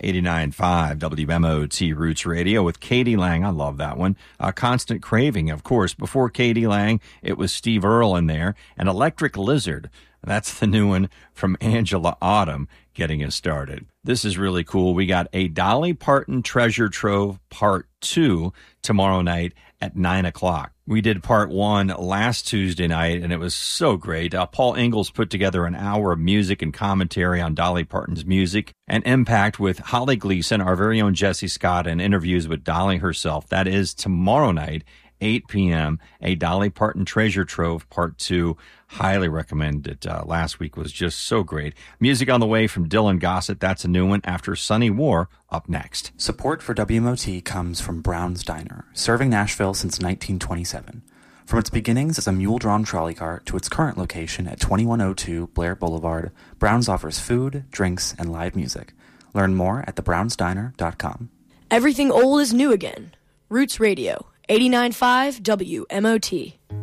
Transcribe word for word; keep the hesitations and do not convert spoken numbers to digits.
eighty-nine point five W M O T Roots Radio with Katie Lang. I love that one. Uh, Constant Craving, of course. Before Katie Lang, it was Steve Earle in there. And Electric Lizard. That's the new one from Angela Autumn getting us started. This is really cool. We got a Dolly Parton Treasure Trove Part two tomorrow night at nine o'clock. We did Part one last Tuesday night, and it was so great. Uh, Paul Ingalls put together an hour of music and commentary on Dolly Parton's music and impact with Holly Gleason, our very own Jesse Scott, and interviews with Dolly herself. That is tomorrow night, eight p.m., a Dolly Parton Treasure Trove Part two. Highly recommend it. Uh, last week was just so great. Music on the way from Dylan Gossett. That's a new one after Sunny War up next. Support for W M O T comes from Brown's Diner, serving Nashville since nineteen twenty-seven. From its beginnings as a mule-drawn trolley cart to its current location at twenty-one oh two Blair Boulevard, Brown's offers food, drinks, and live music. Learn more at the browns diner dot com. Everything old is new again. Roots Radio, eighty-nine point five W M O T.